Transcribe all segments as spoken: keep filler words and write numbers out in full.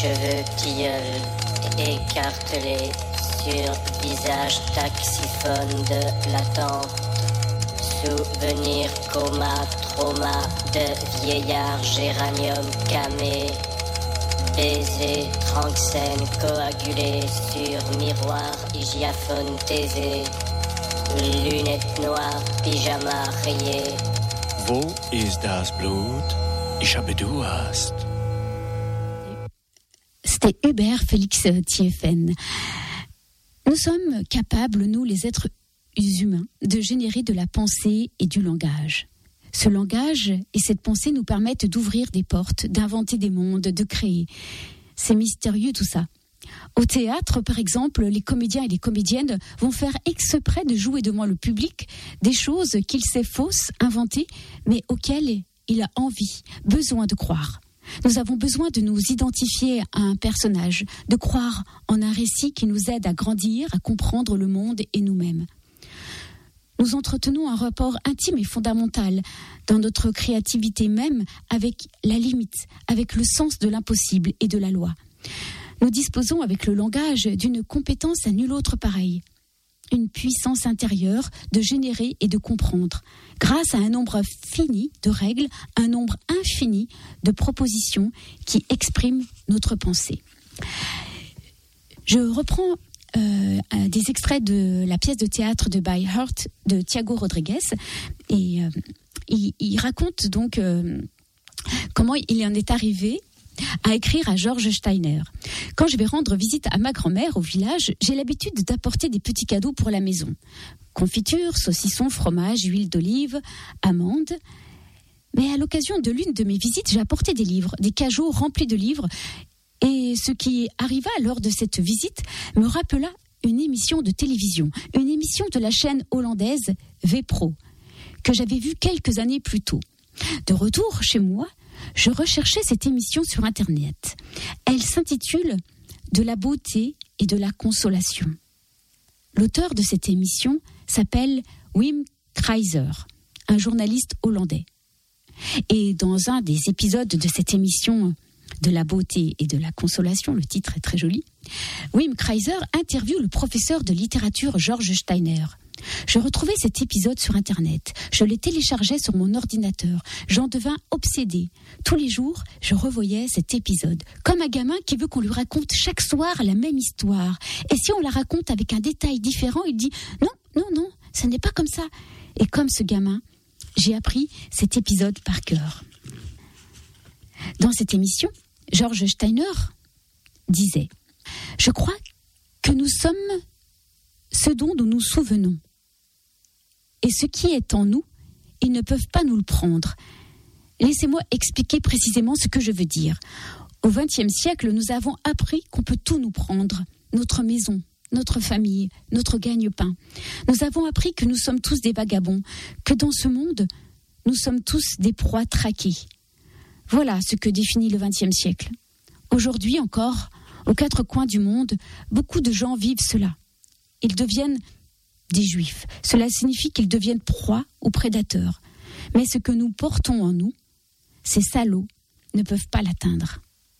cheveux tilleuls écartelés sur visage taxiphone de l'attente. Souvenir, coma, trauma de vieillard géranium camé. Baiser, tranxène coagulé sur miroir hygiaphone taisé. Lunettes noires, pyjama rayé. Wo ist das Blut? Ich habe Durst. C'était Hubert Félix Thieffen. Nous sommes capables, nous les êtres humains, de générer de la pensée et du langage. Ce langage et cette pensée nous permettent d'ouvrir des portes, d'inventer des mondes, de créer. C'est mystérieux tout ça. Au théâtre, par exemple, les comédiens et les comédiennes vont faire exprès de jouer devant le public des choses qu'il sait fausses, inventées, mais auxquelles il a envie, besoin de croire. Nous avons besoin de nous identifier à un personnage, de croire en un récit qui nous aide à grandir, à comprendre le monde et nous-mêmes. Nous entretenons un rapport intime et fondamental dans notre créativité même avec la limite, avec le sens de l'impossible et de la loi. Nous disposons avec le langage d'une compétence à nulle autre pareille, une puissance intérieure de générer et de comprendre, grâce à un nombre fini de règles, un nombre infini de propositions qui expriment notre pensée. Je reprends euh, des extraits de la pièce de théâtre de By Heart de Tiago Rodrigues, et euh, il, il raconte donc euh, comment il en est arrivé à écrire à George Steiner. Quand je vais rendre visite à ma grand-mère au village, j'ai l'habitude d'apporter des petits cadeaux pour la maison. Confiture, saucisson, fromage, huile d'olive, amandes. Mais à l'occasion de l'une de mes visites, j'ai apporté des livres, des cajots remplis de livres. Et ce qui arriva lors de cette visite me rappela une émission de télévision, une émission de la chaîne hollandaise V-Pro, que j'avais vue quelques années plus tôt. De retour chez moi, je recherchais cette émission sur Internet. Elle s'intitule « De la beauté et de la consolation ». L'auteur de cette émission s'appelle Wim Kreiser, un journaliste hollandais. Et dans un des épisodes de cette émission « De la beauté et de la consolation », le titre est très joli, Wim Kreiser interviewe le professeur de littérature George Steiner. Je retrouvais cet épisode sur Internet. Je le téléchargeais sur mon ordinateur. J'en devins obsédée. Tous les jours, je revoyais cet épisode. Comme un gamin qui veut qu'on lui raconte chaque soir la même histoire. Et si on la raconte avec un détail différent, il dit « Non, non, non, ce n'est pas comme ça ». Et comme ce gamin, j'ai appris cet épisode par cœur. Dans cette émission, George Steiner disait « Je crois que nous sommes ce dont nous nous souvenons. Et ce qui est en nous, ils ne peuvent pas nous le prendre. Laissez-moi expliquer précisément ce que je veux dire. Au vingtième siècle, nous avons appris qu'on peut tout nous prendre. Notre maison, notre famille, notre gagne-pain. Nous avons appris que nous sommes tous des vagabonds, que dans ce monde, nous sommes tous des proies traquées. Voilà ce que définit le vingtième siècle. Aujourd'hui encore, aux quatre coins du monde, beaucoup de gens vivent cela. Ils deviennent des juifs. Cela signifie qu'ils deviennent proies ou prédateurs. Mais ce que nous portons en nous, ces salauds ne peuvent pas l'atteindre.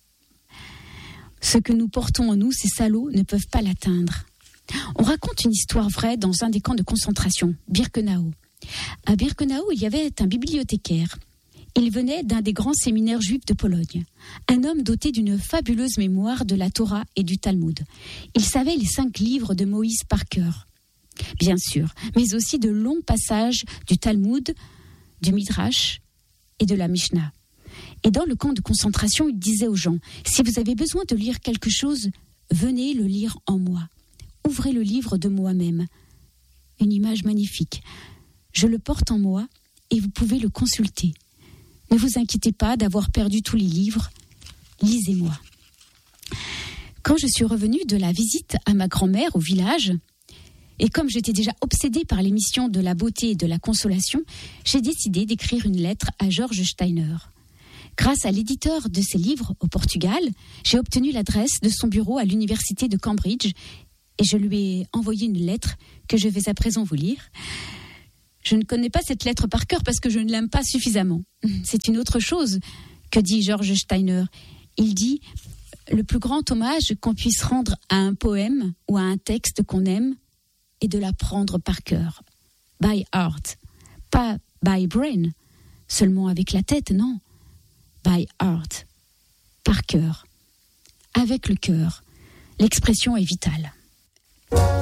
Ce que nous portons en nous, ces salauds ne peuvent pas l'atteindre. On raconte une histoire vraie dans un des camps de concentration, Birkenau. À Birkenau, il y avait un bibliothécaire. Il venait d'un des grands séminaires juifs de Pologne. Un homme doté d'une fabuleuse mémoire de la Torah et du Talmud. Il savait les cinq livres de Moïse par cœur, bien sûr, mais aussi de longs passages du Talmud, du Midrash et de la Mishnah. Et dans le camp de concentration, il disait aux gens, « Si vous avez besoin de lire quelque chose, venez le lire en moi. Ouvrez le livre de moi-même. » Une image magnifique. Je le porte en moi et vous pouvez le consulter. Ne vous inquiétez pas d'avoir perdu tous les livres. Lisez-moi. Quand je suis revenue de la visite à ma grand-mère au village, et comme j'étais déjà obsédée par l'émission de la beauté et de la consolation, j'ai décidé d'écrire une lettre à George Steiner. Grâce à l'éditeur de ses livres au Portugal, j'ai obtenu l'adresse de son bureau à l'université de Cambridge et je lui ai envoyé une lettre que je vais à présent vous lire. Je ne connais pas cette lettre par cœur parce que je ne l'aime pas suffisamment. C'est une autre chose que dit George Steiner. Il dit le plus grand hommage qu'on puisse rendre à un poème ou à un texte qu'on aime est de l'apprendre par cœur. By heart. Pas by brain, seulement avec la tête, non. By heart. Par cœur. Avec le cœur. L'expression est vitale.